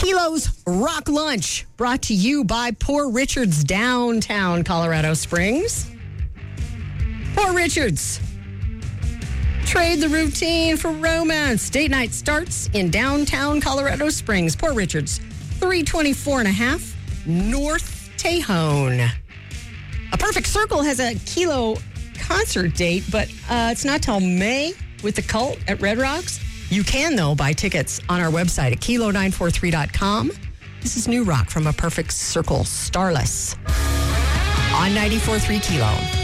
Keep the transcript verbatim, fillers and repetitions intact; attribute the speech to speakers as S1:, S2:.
S1: Kilo's Rock Lunch, brought to you by Poor Richard's downtown Colorado Springs. Poor Richard's. Trade the routine for romance. Date night starts in downtown Colorado Springs. Poor Richard's, three twenty-four and a half North Tejon. A Perfect Circle has a Kilo concert date, but uh, it's not till May with the Cult at Red Rocks. You can, though, buy tickets on our website at kilo nine four three dot com. This is New Rock from A Perfect Circle, Starless on ninety-four point three Kilo.